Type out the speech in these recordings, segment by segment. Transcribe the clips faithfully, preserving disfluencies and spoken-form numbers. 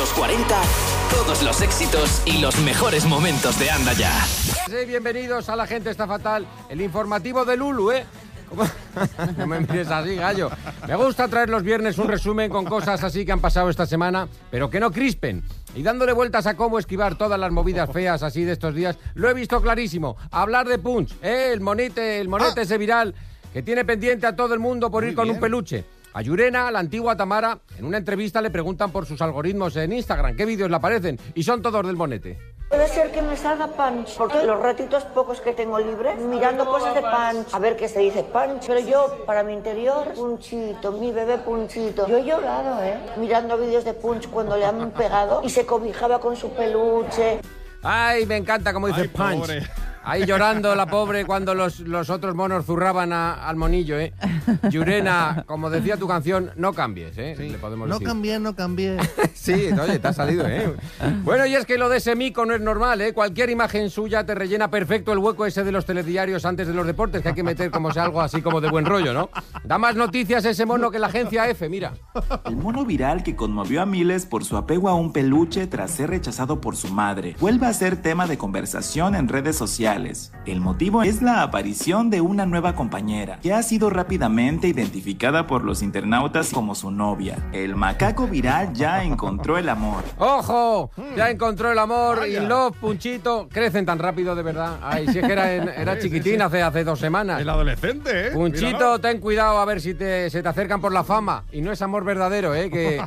los cuarenta, todos los éxitos y los mejores momentos de Anda Ya. Sí, bienvenidos a La Gente Está Fatal, el informativo de Lulu, ¿eh? ¿Cómo? No me mires así, gallo. Me gusta traer los viernes un resumen con cosas así que han pasado esta semana, pero que no crispen. Y dándole vueltas a cómo esquivar todas las movidas feas así de estos días, lo he visto clarísimo. Hablar de Punch, ¿eh? El monete, el monete ah. ese viral que tiene pendiente a todo el mundo por Muy ir con bien. un peluche. A Yurena, la antigua Tamara, en una entrevista le preguntan por sus algoritmos en Instagram, qué vídeos le aparecen, y son todos del monete. Puede ser que me salga Punch, porque los ratitos pocos que tengo libres, mirando cosas de Punch, a ver qué se dice Punch, pero yo, para mi interior, Punchito, mi bebé Punchito. Yo he llorado, ¿eh? Mirando vídeos de Punch cuando le han pegado y se cobijaba con su peluche. Ay, me encanta como dice Ay, Punch. Pobre. Ahí llorando la pobre cuando los, los otros monos zurraban a, al monillo, ¿eh? Yurena, como decía tu canción, no cambies, ¿eh? Sí. Le podemos no decir. cambié, no cambié. Sí, oye, te ha salido, ¿eh? Bueno, y es que lo de ese mico no es normal, ¿eh? Cualquier imagen suya te rellena perfecto el hueco ese de los telediarios antes de los deportes, que hay que meter como sea algo así como de buen rollo, ¿no? Da más noticias ese mono que la agencia F, mira. El mono viral que conmovió a miles por su apego a un peluche tras ser rechazado por su madre vuelve a ser tema de conversación en redes sociales. El motivo es la aparición de una nueva compañera, que ha sido rápidamente identificada por los internautas como su novia. El macaco viral ya encontró el amor. ¡Ojo! Ya encontró el amor. Vaya. Y Love, Punchito, crecen tan rápido, de verdad. Ay, si es que era, era sí, chiquitín sí, sí. Hace, hace dos semanas. El adolescente, ¿eh? Punchito, Míralo. ten cuidado a ver si te, se te acercan por la fama. Y no es amor verdadero, ¿eh? Que,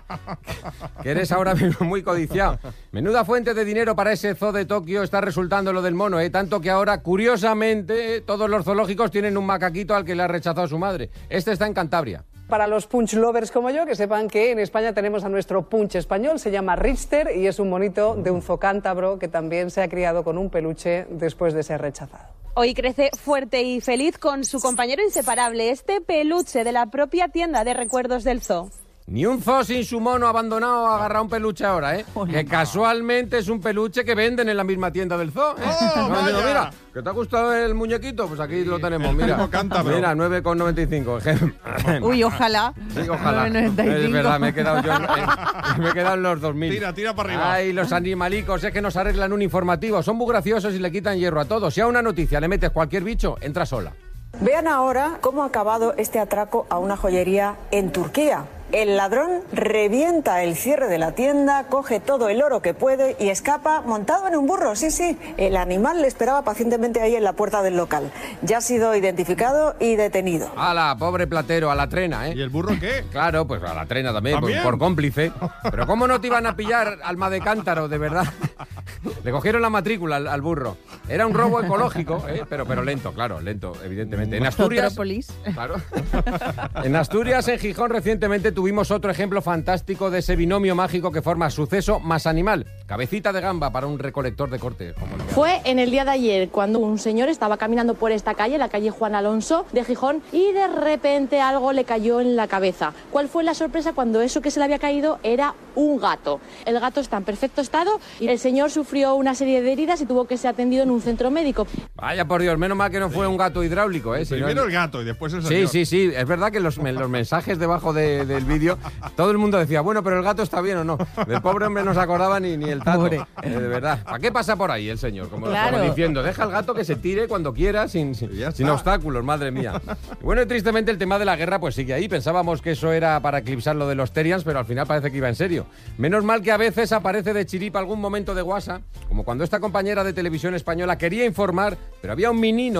que eres ahora mismo muy codiciado. Menuda fuente de dinero para ese zoo de Tokio está resultando lo del mono, ¿eh? Tanto que ahora, curiosamente, todos los zoológicos tienen un macaquito al que le ha rechazado su madre. Este está en Cantabria. Para los punch lovers como yo, que sepan que en España tenemos a nuestro punch español, se llama Richter y es un monito de un zoo cántabro que también se ha criado con un peluche después de ser rechazado. Hoy crece fuerte y feliz con su compañero inseparable, este peluche de la propia tienda de recuerdos del zoo. Ni un zoo sin su mono abandonado agarra un peluche ahora, ¿eh? Oh, que no. Casualmente es un peluche que venden en la misma tienda del zoo, ¿eh? Oh, no, digo, mira, ¿que te ha gustado el muñequito? Pues aquí sí, lo tenemos, mira. Mira, nueve con noventa y cinco. Uy, ojalá. Sí, ojalá. Es verdad, me he quedado yo en, en, me he quedado en los dos mil. Tira, tira para arriba. Ay, los animalicos, es que nos arreglan un informativo. Son muy graciosos y le quitan hierro a todos. Si a una noticia le metes cualquier bicho, entra sola. Vean ahora cómo ha acabado este atraco a una joyería en Turquía. El ladrón revienta el cierre de la tienda, coge todo el oro que puede y escapa montado en un burro. Sí, sí, el animal le esperaba pacientemente ahí en la puerta del local. Ya ha sido identificado y detenido. ¡Hala, pobre platero, a la trena, eh! ¿Y el burro qué? Claro, pues a la trena también, ¿También? Por, por cómplice. Pero ¿cómo no te iban a pillar, alma de cántaro, de verdad? Le cogieron la matrícula al, al burro. Era un robo ecológico, ¿eh? pero, pero lento, claro, lento, evidentemente. En Asturias... Claro. En Asturias, en Gijón, recientemente tuvimos otro ejemplo fantástico de ese binomio mágico que forma suceso más animal. Cabecita de gamba para un recolector de corte. Como el Fue en el día de ayer cuando un señor estaba caminando por esta calle, la calle Juan Alonso de Gijón, y de repente algo le cayó en la cabeza. ¿Cuál fue la sorpresa cuando eso que se le había caído era un gato? El gato está en perfecto estado y el señor sufrió una serie de heridas y tuvo que ser atendido en un centro médico. Vaya por Dios, menos mal que no fue un gato hidráulico, ¿eh? Primero Sino... el gato y después el Sí, señor. sí, sí, es verdad que los, los mensajes debajo de, del vídeo, todo el mundo decía, bueno, pero el gato está bien o no. Del pobre hombre no se acordaba ni, ni el tato. Eh, de verdad. ¿Para qué pasa por ahí el señor? Como, claro. como diciendo, deja al gato que se tire cuando quiera, sin, sin, sin obstáculos, madre mía. Y bueno, y tristemente el tema de la guerra pues sigue ahí. Pensábamos que eso era para eclipsar lo de los Terians, pero al final parece que iba en serio. Menos mal que a veces aparece de chiripa algún momento de guasa, como cuando esta compañera de televisión española quería informar, pero había un menino